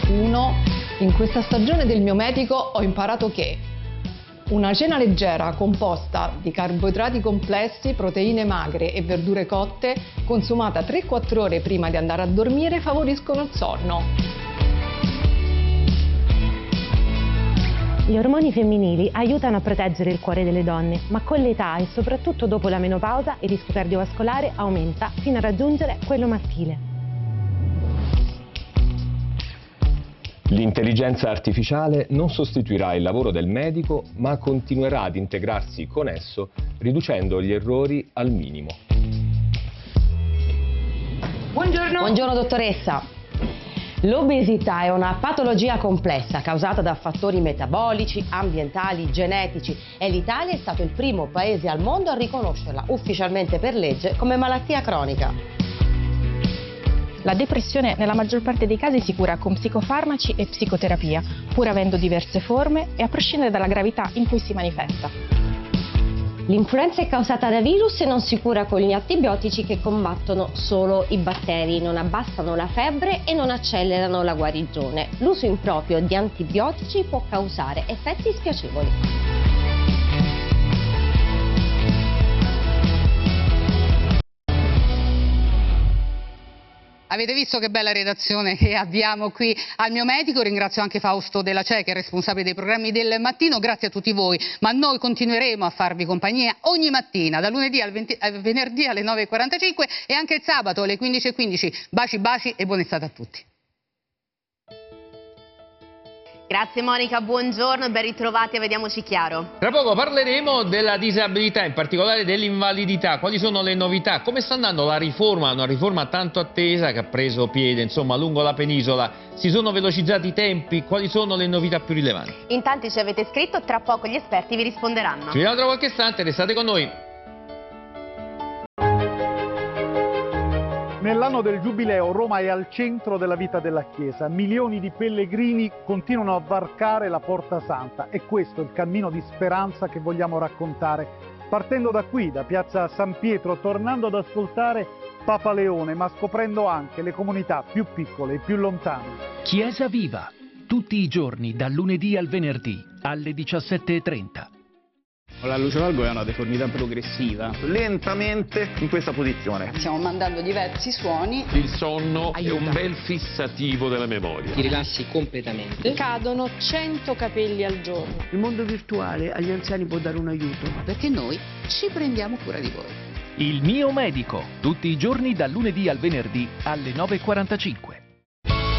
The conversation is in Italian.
qualcuno, in questa stagione del mio medico ho imparato che una cena leggera composta di carboidrati complessi, proteine magre e verdure cotte, consumata 3-4 ore prima di andare a dormire, favoriscono il sonno. Gli ormoni femminili aiutano a proteggere il cuore delle donne, ma con l'età e soprattutto dopo la menopausa il rischio cardiovascolare aumenta fino a raggiungere quello maschile. L'intelligenza artificiale non sostituirà il lavoro del medico, ma continuerà ad integrarsi con esso, riducendo gli errori al minimo. Buongiorno. Buongiorno dottoressa. L'obesità è una patologia complessa causata da fattori metabolici, ambientali, genetici e l'Italia è stato il primo paese al mondo a riconoscerla ufficialmente per legge come malattia cronica. La depressione nella maggior parte dei casi si cura con psicofarmaci e psicoterapia, pur avendo diverse forme e a prescindere dalla gravità in cui si manifesta. L'influenza è causata da virus e non si cura con gli antibiotici che combattono solo i batteri, non abbassano la febbre e non accelerano la guarigione. L'uso improprio di antibiotici può causare effetti spiacevoli. Avete visto che bella redazione che abbiamo qui al mio medico, ringrazio anche Fausto Della Ce che è responsabile dei programmi del mattino, grazie a tutti voi, ma noi continueremo a farvi compagnia ogni mattina, da lunedì al venerdì alle 9:45 e anche il sabato alle 15:15. Baci baci e buona estate a tutti. Grazie Monica, buongiorno, ben ritrovati a Vediamoci Chiaro. Tra poco parleremo della disabilità, in particolare dell'invalidità, quali sono le novità, come sta andando la riforma, una riforma tanto attesa che ha preso piede insomma lungo la penisola, si sono velocizzati i tempi, quali sono le novità più rilevanti? In tanti ci avete scritto, tra poco gli esperti vi risponderanno. Ci vediamo tra qualche istante, restate con noi. Nell'anno del Giubileo Roma è al centro della vita della Chiesa. Milioni di pellegrini continuano a varcare la Porta Santa e questo è il cammino di speranza che vogliamo raccontare. Partendo da qui, da Piazza San Pietro, tornando ad ascoltare Papa Leone, ma scoprendo anche le comunità più piccole e più lontane. Chiesa Viva, tutti i giorni, dal lunedì al venerdì, alle 17:30. La luce valgo è una deformità progressiva, lentamente in questa posizione. Stiamo mandando diversi suoni. Il sonno è un bel fissativo della memoria. Ti rilassi completamente. Cadono 100 capelli al giorno. Il mondo virtuale agli anziani può dare un aiuto. Perché noi ci prendiamo cura di voi. Il mio medico, tutti i giorni dal lunedì al venerdì alle 9:45.